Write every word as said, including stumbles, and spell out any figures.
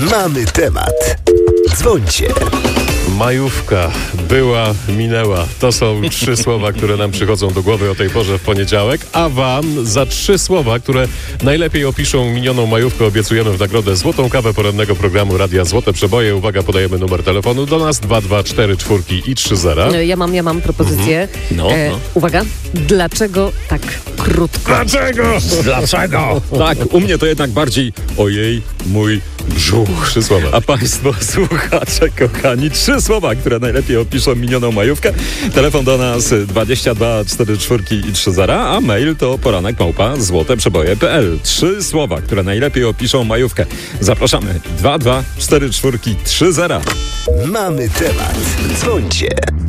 Mamy temat. Dzwońcie. Majówka była, minęła. To są trzy słowa, które nam przychodzą do głowy o tej porze w poniedziałek, a wam za trzy słowa, które najlepiej opiszą minioną majówkę, obiecujemy w nagrodę złotą kawę porannego programu Radia Złote Przeboje. Uwaga, podajemy numer telefonu do nas dwa dwa cztery cztery i trzy zero. Ja mam, ja mam propozycję. Mhm. No, e, no. Uwaga, dlaczego tak krótko? Dlaczego? Dlaczego? Tak, u mnie to jednak bardziej ojej, mój brzuch. Trzy słowa. A państwo słuchacze, kochani, trzy słowa, które najlepiej opiszą minioną majówkę. Telefon do nas dwadzieścia dwa czterdzieści cztery i trzy zero, a mail to poranek małpa złoteprzeboje kropka p l. Trzy słowa, które najlepiej opiszą majówkę. Zapraszamy dwa dwa cztery cztery trzy zero. Mamy temat. Dzwońcie.